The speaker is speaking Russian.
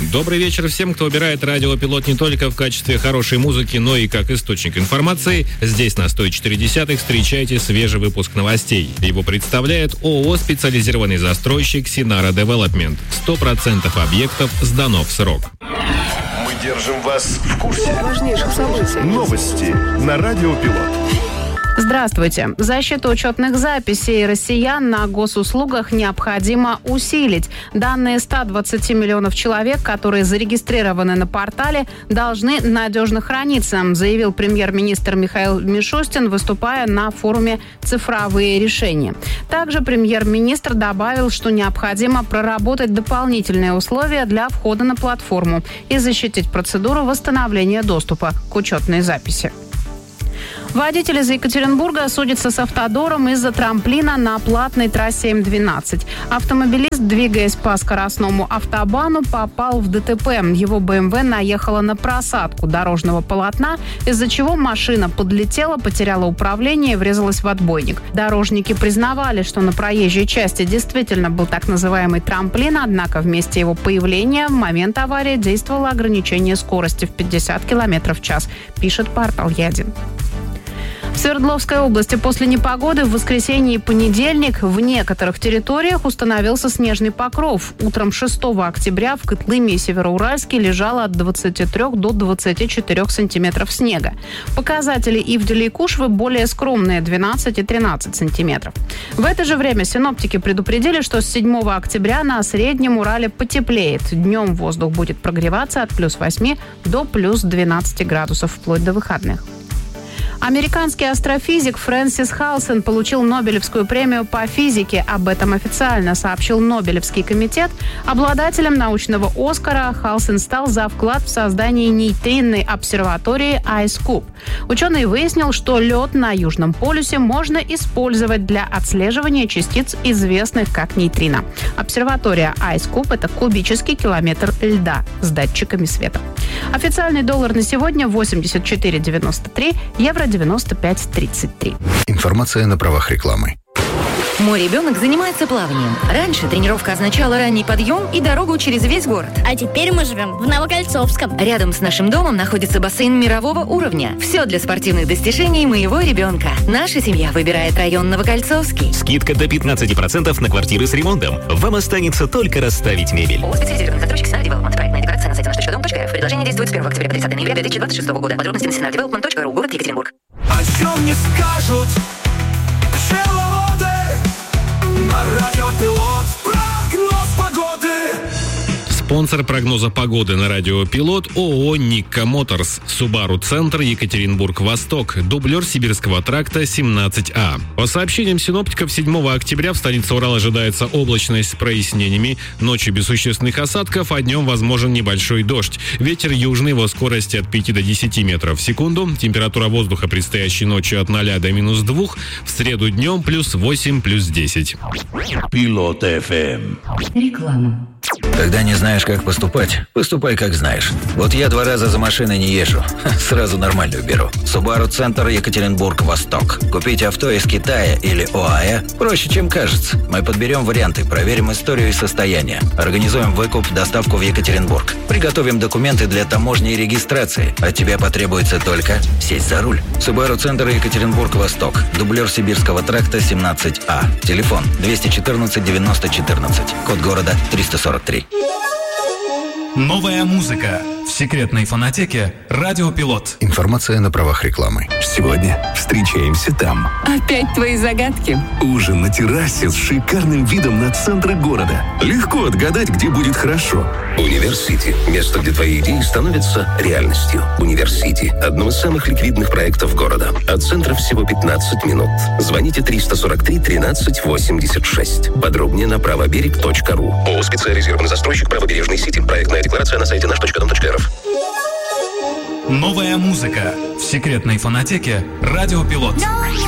Добрый вечер всем, кто выбирает радио «Пилот» не только в качестве хорошей музыки, но и как источник информации. Здесь на 104.10 встречайте свежий выпуск новостей. Его представляет ООО «Специализированный застройщик Синара Девелопмент». 100% объектов сдано в срок. Мы держим вас в курсе важнейших событий. Новости на радио «Пилот». Здравствуйте. Защиту учетных записей россиян на госуслугах необходимо усилить. Данные 120 миллионов человек, которые зарегистрированы на портале, должны надежно храниться, заявил премьер-министр Михаил Мишустин, выступая на форуме «Цифровые решения». Также премьер-министр добавил, что необходимо проработать дополнительные условия для входа на платформу и защитить процедуру восстановления доступа к учетной записи. Водитель из Екатеринбурга судится с «Автодором» из-за трамплина на платной трассе М12. Автомобилист, двигаясь по скоростному автобану, попал в ДТП. Его БМВ наехала на просадку дорожного полотна, из-за чего машина подлетела, потеряла управление и врезалась в отбойник. Дорожники признавали, что на проезжей части действительно был так называемый трамплин, однако вместе его появления в момент аварии действовало ограничение скорости в 50 км в час, пишет портал Е1. В Свердловской области после непогоды в воскресенье и понедельник в некоторых территориях установился снежный покров. Утром 6 октября в Котлыме и Североуральске лежало от 23 до 24 сантиметров снега. Показатели Ивделя и Кушвы более скромные – 12 и 13 сантиметров. В это же время синоптики предупредили, что с 7 октября на Среднем Урале потеплеет. Днем воздух будет прогреваться от плюс 8 до плюс 12 градусов вплоть до выходных. Американский астрофизик Фрэнсис Халсен получил Нобелевскую премию по физике. Об этом официально сообщил Нобелевский комитет. Обладателем научного «Оскара» Халсен стал за вклад в создание нейтринной обсерватории IceCube. Ученый выяснил, что лед на Южном полюсе можно использовать для отслеживания частиц, известных как нейтрино. Обсерватория IceCube – это кубический километр льда с датчиками света. Официальный доллар на сегодня 84,93, евро 95,33. Информация на правах рекламы. Мой ребенок занимается плаванием. Раньше тренировка означала ранний подъем и дорогу через весь город. А теперь мы живем в Новокольцовском. Рядом с нашим домом находится бассейн мирового уровня. Все для спортивных достижений моего ребенка. Наша семья выбирает район Новокольцовский. Скидка до 15% на квартиры с ремонтом. Вам останется только расставить мебель. Специализированный застройщик Синара Девелопмент. Проектная декларация на сайте наш.дом.рф. Предложение действует с 1 октября по 30 ноября 2026 года. Подробности на sinaradевелопмент.ру. Город Екатеринбург. О чем не скажут пчеловоды на радио «Пилот». Прогноз погоды. Спонсор прогноза погоды на радио «Пилот» ООО «Никко Моторс», Subaru Центр, Екатеринбург-Восток, дублер Сибирского тракта 17А. По сообщениям синоптиков, 7 октября в столице Урала ожидается облачность с прояснениями, ночью без существенных осадков, а днем возможен небольшой дождь. Ветер южный, его скорости от 5 до 10 метров в секунду. Температура воздуха предстоящей ночью от 0 до минус 2, в среду днем плюс 8, плюс 10. Пилот ФМ. Реклама. Когда не знаешь, как поступать, поступай, как знаешь. Вот я 2 раза за машиной не езжу. Сразу нормальную беру. Subaru Центр, Екатеринбург-Восток. Купить авто из Китая или ОАЭ проще, чем кажется. Мы подберем варианты, проверим историю и состояние. Организуем выкуп, доставку в Екатеринбург. Приготовим документы для таможни и регистрации. От тебя потребуется только сесть за руль. Subaru Центр, Екатеринбург-Восток. Дублер Сибирского тракта 17А. Телефон 214 90 14. Код города 343. Новая музыка в секретной фонотеке «Радио Пилот». Информация на правах рекламы. Сегодня встречаемся там. Опять твои загадки? Ужин на террасе с шикарным видом на центр города. Легко отгадать, где будет хорошо. Университи. Место, где твои идеи становятся реальностью. Университи. Одно из самых ликвидных проектов города. От центра всего 15 минут. Звоните 343 13 86. Подробнее на правоберег.ру. ООО «Специализированный застройщик Правобережный Сити». Проектная декларация на сайте наш.дом.рф. Новая музыка в секретной фонотеке «Радио Пилот».